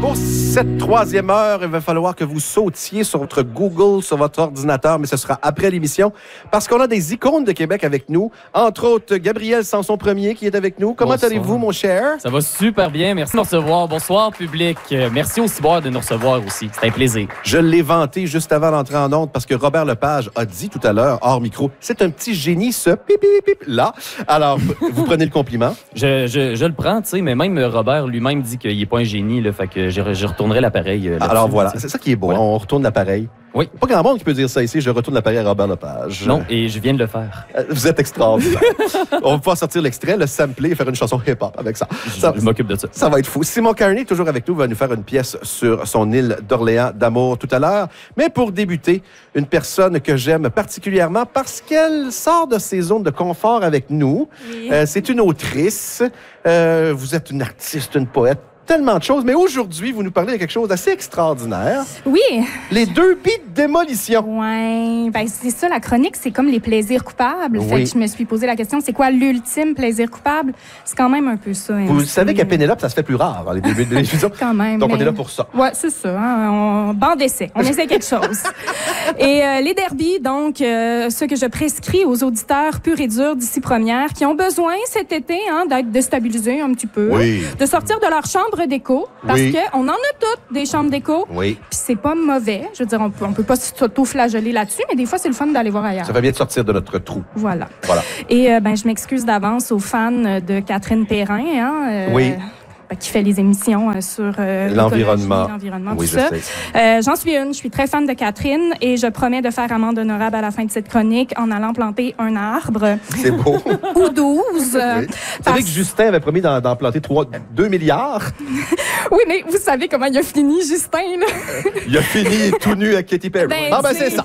Pour cette troisième heure, il va falloir que vous sautiez sur votre Google, sur votre ordinateur, mais ce sera après l'émission, parce qu'on a des icônes de Québec avec nous. Entre autres, Gabriel Sanson-Premier qui est avec nous. Comment allez-vous, mon cher? Ça va super bien. Merci de nous recevoir. Bonsoir, public. Merci au Ciboire de nous recevoir aussi. C'est un plaisir. Je l'ai vanté juste avant d'entrer en onde parce que Robert Lepage a dit tout à l'heure, hors micro, c'est un petit génie, ce pip-pip-pip-là. Alors, vous prenez le compliment? Je le prends, tu sais, mais même Robert lui-même dit qu'il n'est pas un génie, là, fait que je retournerai l'appareil. Alors voilà, c'est ça qui est beau. Voilà. On retourne l'appareil. Oui. Pas grand monde qui peut dire ça ici. Je retourne l'appareil à Robert Lepage. Non, et je viens de le faire. Vous êtes extraordinaire. On va pouvoir sortir l'extrait, le sampler et faire une chanson hip-hop avec ça. Je m'occupe de ça. Ça va être fou. Simon Carney, toujours avec nous, va nous faire une pièce sur son île d'Orléans d'amour tout à l'heure. Mais pour débuter, une personne que j'aime particulièrement parce qu'elle sort de ses zones de confort avec nous. Oui. C'est une autrice. Vous êtes une artiste, une poète. Tellement de choses, mais aujourd'hui, vous nous parlez de quelque chose d'assez extraordinaire. Oui. Les derbies de démolition. Oui, ben c'est ça, la chronique, c'est comme les plaisirs coupables. Oui. Fait que je me suis posé la question, c'est quoi l'ultime plaisir coupable? C'est quand même un peu ça. Vous savez qu'à Pénélope, ça se fait plus rare, hein, les derbies de démolition. Quand même. Donc, on est là pour ça. Oui, c'est ça. Hein, banc d'essai. On essaie quelque chose. Et les derbies, donc, ceux que je prescris aux auditeurs purs et durs d'ici première, qui ont besoin cet été d'être déstabilisés un petit peu, oui. de sortir de leur chambre d'écho, parce oui. qu'on en a toutes des chambres d'écho. Oui. Puis c'est pas mauvais. Je veux dire, on peut pas s'auto-flageller là-dessus, mais des fois, c'est le fun d'aller voir ailleurs. Ça fait bien de sortir de notre trou. Voilà. Et je m'excuse d'avance aux fans de Catherine Perrin. Oui. Qui fait les émissions sur l'environnement, oui, tout ça. J'en suis une. Je suis très fan de Catherine et je promets de faire amende honorable à la fin de cette chronique en allant planter un arbre. C'est beau. Ou 12. Oui. Vous savez que Justin avait promis d'en planter 2 milliards? Oui, mais vous savez comment il a fini, Justin, là? Il a fini tout nu à Katy Perry. C'est ça.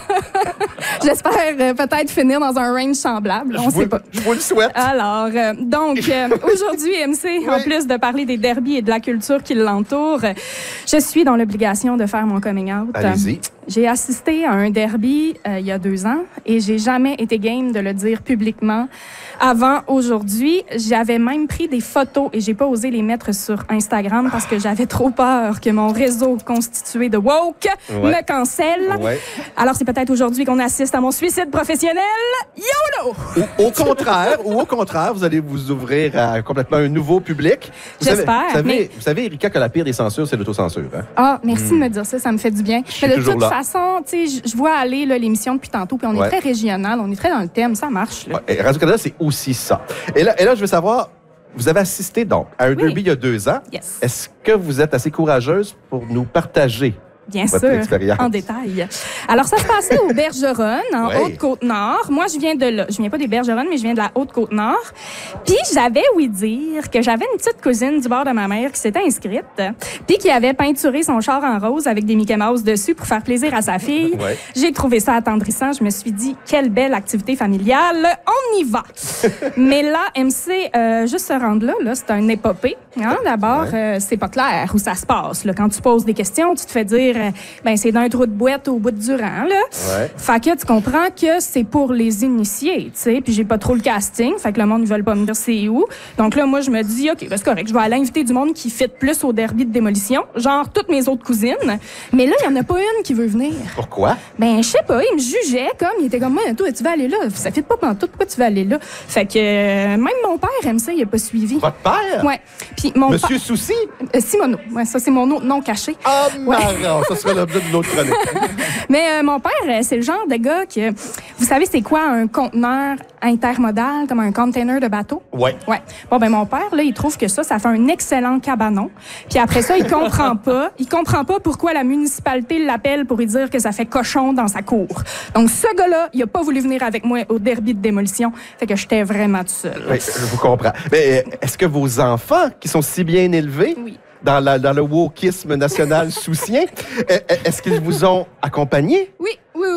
J'espère peut-être finir dans un range semblable. On sait pas. Je vous le souhaite. Alors, donc, aujourd'hui, MC, oui. En plus de parler des derbies et de la culture qui l'entoure, je suis dans l'obligation de faire mon coming out. Allez-y. J'ai assisté à un derby il y a 2 ans et j'ai jamais été game de le dire publiquement avant aujourd'hui. J'avais même pris des photos et j'ai pas osé les mettre sur Instagram parce que j'avais trop peur que mon réseau constitué de woke me cancelle. Ouais. Alors, c'est peut-être aujourd'hui qu'on assiste à mon suicide professionnel. YOLO! Ou au contraire, vous allez vous ouvrir à complètement un nouveau public. J'espère. Vous savez, Erika, que la pire des censures, c'est l'autocensure. Hein? Ah, merci de me dire ça me fait du bien. Mais de toute façon, tu sais, je vois aller l'émission depuis tantôt, puis on est très régional, on est très dans le thème, ça marche. Là. Ouais, Radio-Canada, c'est aussi ça. Et là, je veux savoir, vous avez assisté donc à un derby il y a 2 ans. Yes. Est-ce que vous êtes assez courageuse pour nous partager bien sûr, en détail. Alors, ça se passait aux Bergeronnes, en Haute-Côte-Nord. Moi, je viens de là. Je viens pas des Bergeronnes, mais je viens de la Haute-Côte-Nord. Puis, j'avais ouï dire que j'avais une petite cousine du bord de ma mère qui s'était inscrite, puis qui avait peinturé son char en rose avec des Mickey Mouse dessus pour faire plaisir à sa fille. Ouais. J'ai trouvé ça attendrissant. Je me suis dit, quelle belle activité familiale. On y va. Mais là, MC, juste se rendre là, c'est un épopée. Hein? D'abord, c'est pas clair où ça se passe. Là. Quand tu poses des questions, tu te fais dire c'est d'un trou de boîte au bout de Durand, là. Ouais. Fait que tu comprends que c'est pour les initiés, tu sais. Puis j'ai pas trop le casting, fait que le monde ne veut pas me dire c'est où. Donc là, moi, je me dis, OK, c'est correct, je vais aller inviter du monde qui fit plus au derby de démolition, genre toutes mes autres cousines. Mais là, il y en a pas une qui veut venir. Pourquoi? Je sais pas, il me jugeait il était comme, moi, toi, tu vas aller là. Ça fit pas pantoute, pourquoi tu vas aller là? Fait que même mon père aime ça, il a pas suivi. Votre père? Ouais. Puis mon Monsieur Souci? Simoneau. Ouais, ça, c'est mon nom caché. Ah, marrant! Ça serait l'objet d'une autre chronique. Mais mon père, c'est le genre de gars que... Vous savez, c'est quoi un conteneur intermodal, comme un container de bateau? Oui. Ouais. Bon, mon père, là, il trouve que ça fait un excellent cabanon. Puis après ça, il comprend pas. Il comprend pas pourquoi la municipalité l'appelle pour lui dire que ça fait cochon dans sa cour. Donc, ce gars-là, il a pas voulu venir avec moi au derby de démolition. Fait que j'étais vraiment tout seul. Oui, je vous comprends. Mais est-ce que vos enfants, qui sont si bien élevés... Oui. Dans le wokisme national soucien, est-ce qu'ils vous ont accompagné? Oui,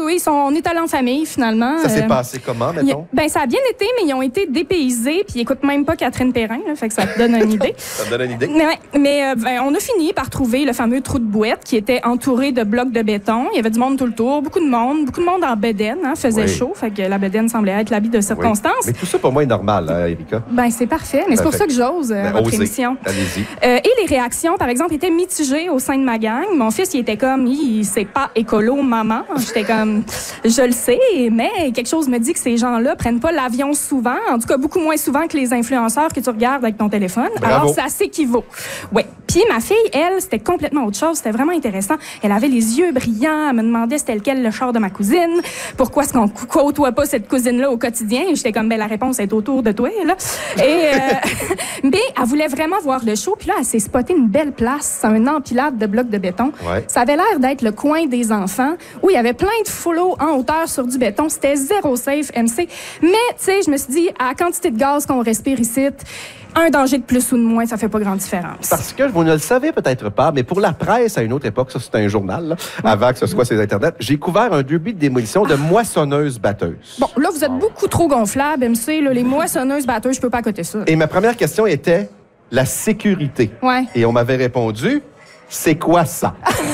oui. On est allés en famille, finalement. Ça s'est passé comment, mettons? Ça a bien été, mais ils ont été dépaysés, puis ils n'écoutent même pas Catherine Perrin, là, fait que ça te donne une idée. Ça te donne une idée? Mais on a fini par trouver le fameux trou de bouette qui était entouré de blocs de béton. Il y avait du monde tout le tour, beaucoup de monde en bedaine, faisait chaud, fait que la bedaine semblait être l'habit de circonstance. Oui. Mais tout ça, pour moi, est normal, hein, Erika? C'est parfait, mais c'est pour ça que j'ose votre émission. Allez-y. Et les réactions, par exemple, étaient mitigées au sein de ma gang. Mon fils, il était comme, c'est pas écolo, maman. J'étais comme, je le sais, mais quelque chose me dit que ces gens-là prennent pas l'avion souvent, en tout cas beaucoup moins souvent que les influenceurs que tu regardes avec ton téléphone. Bravo. Alors, ça s'équivaut. Oui. Puis ma fille, elle, c'était complètement autre chose. C'était vraiment intéressant. Elle avait les yeux brillants. Elle me demandait c'était lequel le char de ma cousine. Pourquoi est-ce qu'on côtoie pas cette cousine-là au quotidien? J'étais comme, la réponse est autour de toi, là. Et, mais elle voulait vraiment voir le show. Puis là, elle s'est spotée une belle place, un empilade de blocs de béton. Ouais. Ça avait l'air d'être le coin des enfants où il y avait plein de flots en hauteur sur du béton. C'était zéro safe, MC. Mais, tu sais, je me suis dit, à la quantité de gaz qu'on respire ici, un danger de plus ou de moins, ça fait pas grande différence. Parce que vous ne le savez peut-être pas, mais pour la presse, à une autre époque, ça c'était un journal, là, avant que ce soit sur Internet, j'ai couvert un derby de démolition de moissonneuses-batteuses. Bon, là, vous êtes beaucoup trop gonflable, MC. Là, les moissonneuses-batteuses, je peux pas coter ça. Et ma première question était la sécurité. Ouais. Et on m'avait répondu, c'est quoi ça?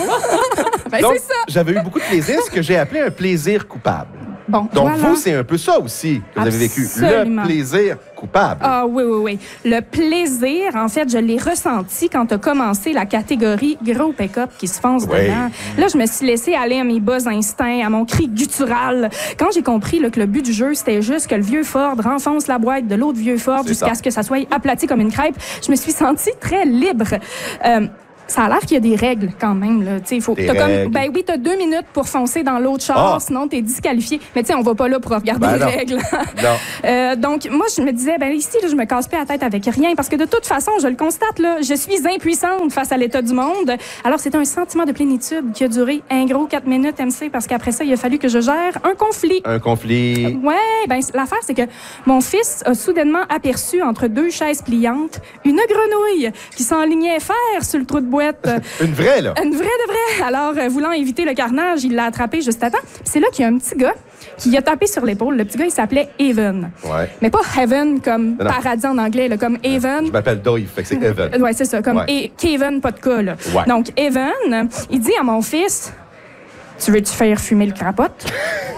Donc, c'est ça. j'avais eu beaucoup de plaisir, ce que j'ai appelé un plaisir coupable. Bon, Donc, voilà. vous, c'est un peu ça aussi que vous avez vécu. Absolument. Le plaisir coupable. Ah oui. Le plaisir, en fait, je l'ai ressenti quand a commencé la catégorie gros pick-up qui se fonce dedans. Là, je me suis laissée aller à mes bas instincts, à mon cri guttural. Quand j'ai compris là, que le but du jeu, c'était juste que le vieux Ford renfonce la boîte de l'autre vieux Ford jusqu'à ce que ça soit aplati comme une crêpe, je me suis sentie très libre. Ça a l'air qu'il y a des règles quand même. Là. T'as 2 minutes pour foncer dans l'autre char, sinon t'es disqualifié. Mais tu sais, on va pas là pour regarder les règles. Donc, moi, je me disais, ici, là, je me casse pas la tête avec rien parce que de toute façon, je le constate, là, je suis impuissante face à l'état du monde. Alors, c'est un sentiment de plénitude qui a duré un gros 4 minutes, MC, parce qu'après ça, il a fallu que je gère un conflit. Un conflit. Ouais, l'affaire, c'est que mon fils a soudainement aperçu entre 2 chaises pliantes une grenouille qui s'enlignait faire sur le trou de boîte. Une vraie, là? Une vraie de vraie. Alors, voulant éviter le carnage, il l'a attrapé juste à temps. Puis c'est là qu'il y a un petit gars qui a tapé sur l'épaule. Le petit gars, il s'appelait Evan. Ouais. Mais pas Heaven comme paradis en anglais, là, comme Evan. Je m'appelle Dave, fait que c'est Evan. Ouais, c'est ça, comme Kevin, pas de cas, là. Ouais. Donc, Evan, il dit à mon fils, tu veux-tu faire fumer le crapote?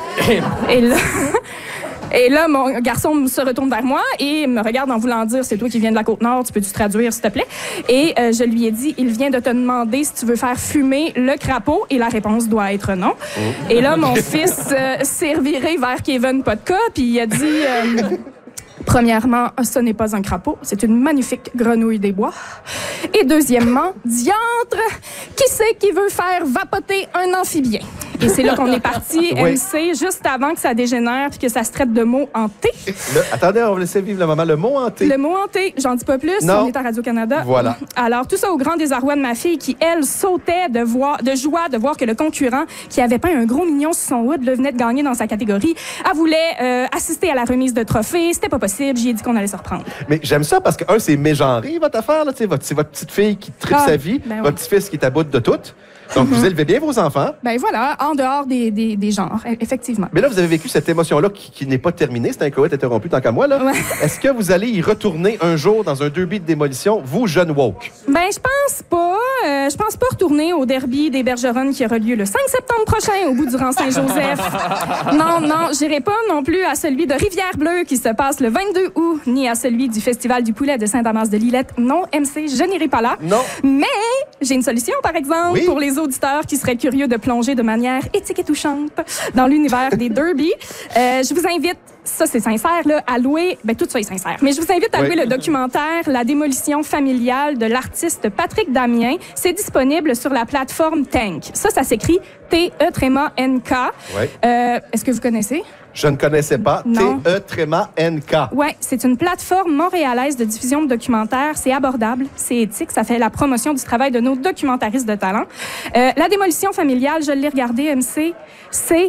Et là, mon garçon se retourne vers moi et me regarde en voulant dire, c'est toi qui viens de la Côte-Nord, tu peux-tu traduire, s'il te plaît? Et je lui ai dit, il vient de te demander si tu veux faire fumer le crapaud et la réponse doit être non. Et là, mon fils s'est reviré vers Kevin Podka puis il a dit... Premièrement, ce n'est pas un crapaud, c'est une magnifique grenouille des bois. Et deuxièmement, diantre, qui c'est qui veut faire vapoter un amphibien? Et c'est là qu'on est parti, MC, juste avant que ça dégénère puis que ça se traite de mot hanté. Attendez, on va laisser vivre le moment. Le mot hanté. Le mot hanté, j'en dis pas plus, on est à Radio-Canada. Voilà. Alors, tout ça au grand désarroi de ma fille qui, elle, sautait de joie de voir que le concurrent, qui avait peint un gros mignon sur son hood, venait de gagner dans sa catégorie. Elle voulait assister à la remise de trophées. C'était pas possible. J'y ai dit qu'on allait se reprendre. Mais j'aime ça parce que, c'est mégenré, votre affaire. Là, c'est votre petite fille qui tripe sa vie, votre petit-fils qui est à bout de tout. Donc, vous élevez bien vos enfants. Voilà, en dehors des genres, effectivement. Mais là, vous avez vécu cette émotion-là qui n'est pas terminée. C'est un coït interrompu tant qu'à moi. Là. Ouais. Est-ce que vous allez y retourner un jour dans un derby de démolition, vous, jeune woke? Je pense pas. Je pense pas retourner au derby des Bergeronnes qui aura lieu le 5 septembre prochain au bout du rang Saint-Joseph. Non, j'irai pas non plus à celui de Rivière-Bleue qui se passe le 22 août, ni à celui du Festival du poulet de Saint-Damas-de-Lillette. Non, MC, je n'irai pas là. Non. Mais j'ai une solution, par exemple, pour les auditeurs qui seraient curieux de plonger de manière éthique et touchante dans l'univers des derbies. Je vous invite, ça c'est sincère, là, à louer, tout ça est sincère, mais je vous invite à louer le documentaire La démolition familiale de l'artiste Patrick Damien. C'est disponible sur la plateforme Tank. Ça s'écrit T-E-N-K. Est-ce que vous connaissez? Je ne connaissais pas. T-E-N-K. Oui, c'est une plateforme montréalaise de diffusion de documentaires. C'est abordable, c'est éthique, ça fait la promotion du travail de nos documentaristes de talent. La démolition familiale, je l'ai regardée, MC, c'est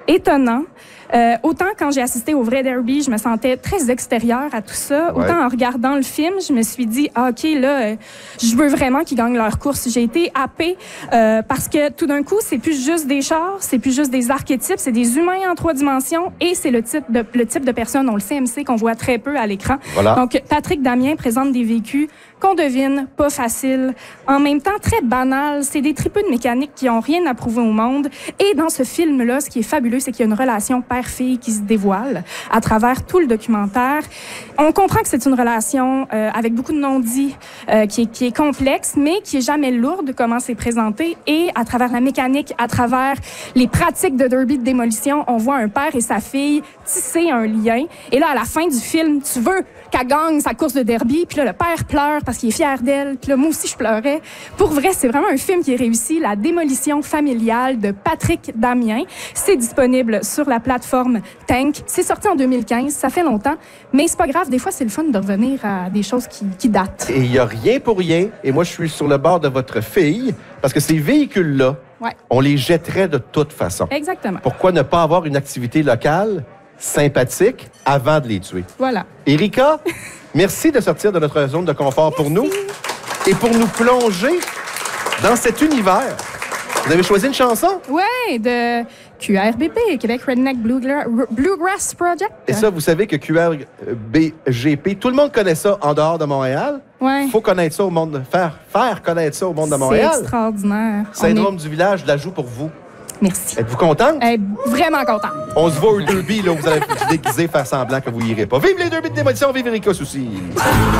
étonnant. Autant quand j'ai assisté au vrai derby, je me sentais très extérieure à tout ça. Ouais. Autant en regardant le film, je me suis dit, OK, là, je veux vraiment qu'ils gagnent leur course. J'ai été happée parce que tout d'un coup, c'est plus juste des chars, c'est plus juste des archétypes, c'est des humains en 3 dimensions et c'est le type de personne, on le CMC, qu'on voit très peu à l'écran. Voilà. Donc, Patrick Damien présente des vécus qu'on devine, pas facile, en même temps très banal. C'est des tripeux de mécanique qui ont rien à prouver au monde. Et dans ce film-là, ce qui est fabuleux, c'est qu'il y a une relation père-fille qui se dévoile à travers tout le documentaire. On comprend que c'est une relation avec beaucoup de non-dits, qui est complexe, mais qui est jamais lourde, comment c'est présenté. Et à travers la mécanique, à travers les pratiques de derby de démolition, on voit un père et sa fille tisser un lien. Et là, à la fin du film, tu veux qu'elle gagne sa course de derby, puis là, le père pleure parce qu'il est fier d'elle, puis là, moi aussi, je pleurais. Pour vrai, c'est vraiment un film qui est réussi, La démolition familiale de Patrick Damien. C'est disponible sur la plateforme Tank. C'est sorti en 2015, ça fait longtemps, mais c'est pas grave, des fois, c'est le fun de revenir à des choses qui datent. Et il n'y a rien pour rien, et moi, je suis sur le bord de votre fille, parce que ces véhicules-là, on les jetterait de toute façon. Exactement. Pourquoi ne pas avoir une activité locale sympathique avant de les tuer? Voilà. Erika, merci de sortir de notre zone de confort pour nous et pour nous plonger dans cet univers. Vous avez choisi une chanson? Oui, de QRBP, Québec Redneck Bluegrass Project. Et ça, vous savez que QRBGP, tout le monde connaît ça en dehors de Montréal. Il faut connaître ça au monde, faire connaître ça au monde de Montréal. C'est extraordinaire. Syndrome du village, je la joue pour vous. Merci. Êtes-vous contente? Vraiment contente. On se voit au derby, là, où vous allez vous déguiser, faire semblant que vous irez pas. Vive les derby de démolition, vive Erika Soucy!